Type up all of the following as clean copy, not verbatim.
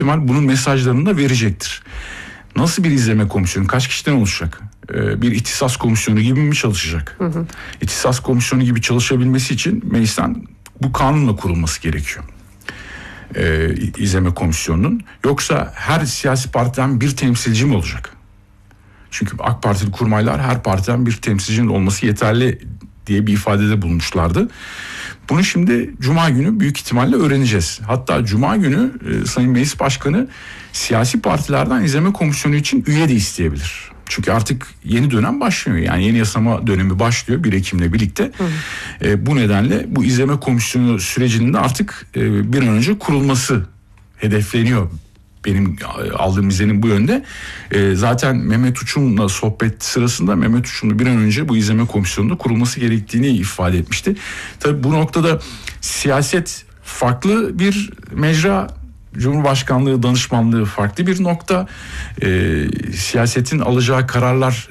ihtimal bunun mesajlarını da verecektir. Nasıl bir izleme komisyonu? Kaç kişiden oluşacak? Bir ihtisas komisyonu gibi mi çalışacak? İhtisas komisyonu gibi çalışabilmesi için meclisten bu kanunla kurulması gerekiyor. İzleme komisyonunun. Yoksa her siyasi partiden bir temsilci mi olacak? Çünkü AK Partili kurmaylar her partiden bir temsilcinin olması yeterli diye bir ifadede bulunmuşlardı. Bunu şimdi Cuma günü büyük ihtimalle öğreneceğiz. Hatta Cuma günü Sayın Meclis Başkanı siyasi partilerden izleme komisyonu için üye de isteyebilir. Çünkü artık yeni dönem başlıyor. Yani yeni yasama dönemi başlıyor 1 Ekim'le birlikte. Bu nedenle bu izleme komisyonu sürecinin de artık bir an önce kurulması hedefleniyor. Benim aldığım izlenim bu yönde. Zaten Mehmet Uçum'la sohbet sırasında Mehmet Uçum'la bir an önce bu izleme komisyonunda kurulması gerektiğini ifade etmişti. Tabii bu noktada siyaset farklı bir mecra, Cumhurbaşkanlığı danışmanlığı farklı bir nokta. Siyasetin alacağı kararlar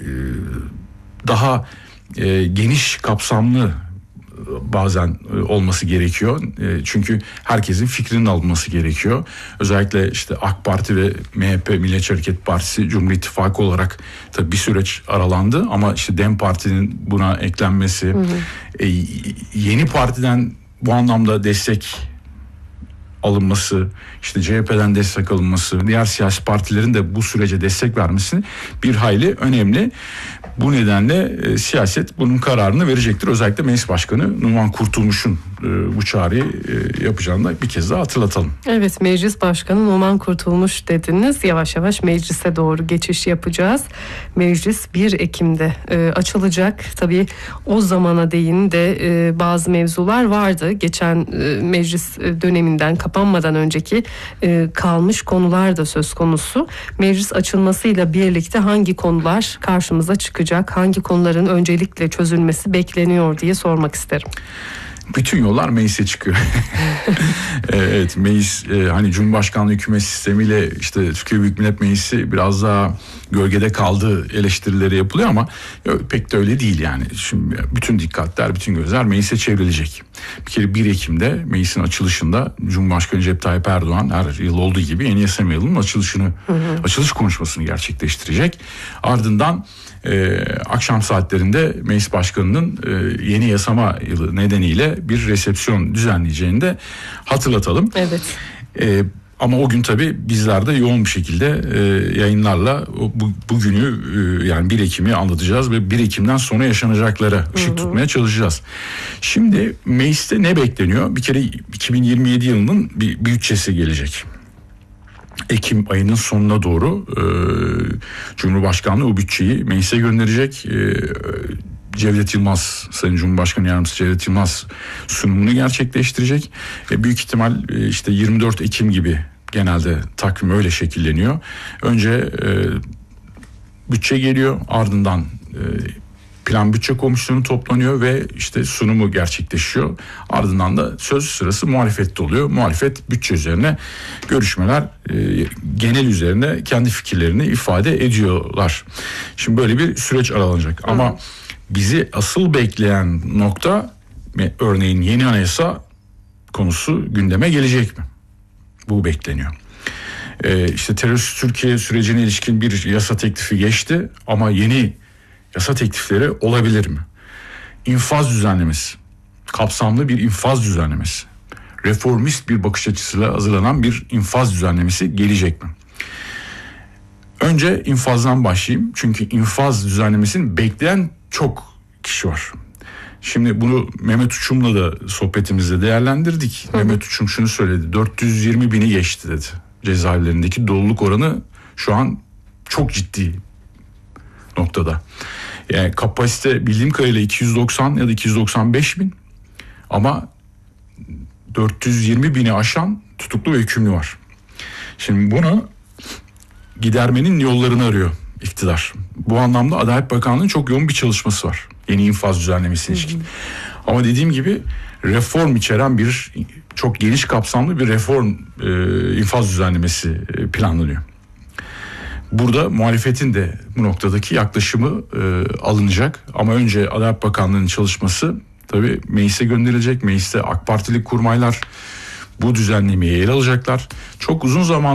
daha geniş kapsamlı bazen olması gerekiyor. Çünkü herkesin fikrinin alınması gerekiyor. Özellikle işte AK Parti ve MHP, Milliyetçi Hareket Partisi, Cumhur İttifakı olarak tabii bir süreç aralandı ama işte DEM Parti'nin buna eklenmesi, yeni partiden bu anlamda destek alınması, işte CHP'den destek alınması, diğer siyasi partilerin de bu sürece destek vermesi bir hayli önemli. Bu nedenle siyaset bunun kararını verecektir. Özellikle Meclis Başkanı Numan Kurtulmuş'un bu çağrıyı yapacağını da bir kez daha hatırlatalım. Evet, Meclis Başkanı Numan Kurtulmuş dediniz. Yavaş yavaş meclise doğru geçiş yapacağız. Meclis 1 Ekim'de açılacak. Tabii o zamana değin de bazı mevzular vardı. Geçen meclis döneminden kapanmadan önceki kalmış konular da söz konusu. Meclis açılmasıyla birlikte hangi konular karşımıza çıkacak? Hangi konuların öncelikle çözülmesi bekleniyor diye sormak isterim. Bütün yollar meclise çıkıyor. Evet, meclis hani Cumhurbaşkanlığı hükümet sistemiyle işte Türkiye Büyük Millet Meclisi biraz daha gölgede kaldı eleştirileri yapılıyor ama pek de öyle değil yani. Şimdi bütün dikkatler, bütün gözler meclise çevrilecek. Bir kere 1 Ekim'de meclisin açılışında Cumhurbaşkanı Recep Tayyip Erdoğan her yıl olduğu gibi yeni yasama yılının açılış konuşmasını gerçekleştirecek. Ardından akşam saatlerinde Meclis Başkanı'nın yeni yasama yılı nedeniyle bir resepsiyon düzenleyeceğini de hatırlatalım. Evet. Ama o gün tabii bizler de yoğun bir şekilde yayınlarla bugünü yani 1 Ekim'i anlatacağız ve 1 Ekim'den sonra yaşanacaklara ışık tutmaya çalışacağız. Şimdi mecliste ne bekleniyor? Bir kere 2027 yılının bir bütçesi gelecek. Ekim ayının sonuna doğru Cumhurbaşkanlığı o bütçeyi meclise gönderecek. Cevdet Yılmaz, Sayın Cumhurbaşkanı Yardımcısı Cevdet Yılmaz sunumunu gerçekleştirecek. Büyük ihtimal işte 24 Ekim gibi genelde takvim öyle şekilleniyor. Önce bütçe geliyor, ardından Plan Bütçe Komisyonu toplanıyor ve işte sunumu gerçekleşiyor. Ardından da söz sırası muhalefette oluyor. Muhalefet bütçe üzerine görüşmeler, genel üzerine kendi fikirlerini ifade ediyorlar. Şimdi böyle bir süreç aralanacak. Ama bizi asıl bekleyen nokta, örneğin yeni anayasa konusu gündeme gelecek mi? Bu bekleniyor. İşte terörist Türkiye sürecine ilişkin bir yasa teklifi geçti ama yeni yasa teklifleri olabilir mi? İnfaz düzenlemesi, kapsamlı bir infaz düzenlemesi, reformist bir bakış açısıyla hazırlanan bir infaz düzenlemesi gelecek mi? Önce infazdan başlayayım. Çünkü infaz düzenlemesini bekleyen çok kişi var. Şimdi bunu Mehmet Uçum'la da sohbetimizde değerlendirdik. Mehmet Uçum şunu söyledi. 420 bini geçti dedi. Cezaevlerindeki doluluk oranı şu an çok ciddi noktada. Yani kapasite bildiğim kadarıyla 290 ya da 295 bin ama 420 bini aşan tutuklu ve hükümlü var. Şimdi bunu gidermenin yollarını arıyor iktidar. Bu anlamda Adalet Bakanlığı'nın çok yoğun bir çalışması var. Yeni infaz düzenlemesine ilişkin. Ama dediğim gibi reform içeren bir çok geniş kapsamlı bir reform infaz düzenlemesi planlanıyor. Burada muhalefetin de bu noktadaki yaklaşımı alınacak. Ama önce Adalet Bakanlığı'nın çalışması tabii meclise gönderilecek. Mecliste AK Partili kurmaylar bu düzenlemeyi ele alacaklar. Çok uzun zaman